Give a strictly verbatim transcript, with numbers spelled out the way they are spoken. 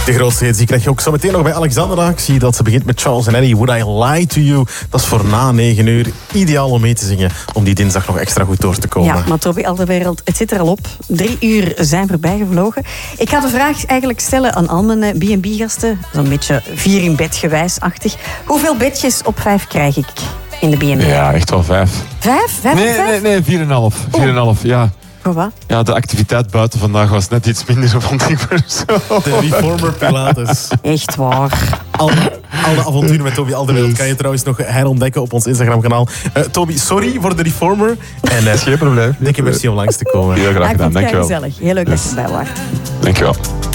De grootste hits die krijg je ook zo meteen nog bij Alexandra. Ik zie dat ze begint met Charles and Eddie, Would I Lie to You. Dat is voor na negen uur. Ideaal om mee te zingen, om die dinsdag nog extra goed door te komen. Ja, maar Toby Alderweireld, het zit er al op. Drie uur zijn voorbij gevlogen. Ik ga de vraag eigenlijk stellen aan al mijn B en B-gasten. Zo'n beetje vier in bed gewijsachtig. Hoeveel bedjes op vijf krijg ik in de B en B? Ja, echt wel vijf. Vijf? Vijf Nee, op vijf? nee, nee, vier en een half. Vier en een half, ja. Voor wat? Ja, de activiteit buiten vandaag was net iets minder, vond ik maar zo. De Reformer Pilates. Echt waar. Al, al de avonturen met Toby Alderweireld kan je trouwens nog herontdekken op ons Instagram-kanaal. Uh, Toby, sorry voor de Reformer. En uh, Geen probleem. dikke merci om langs te komen. Heel graag Ja, ik gedaan, vond het dankjewel. gezellig. Heel leuk dat je erbij was. Dankjewel.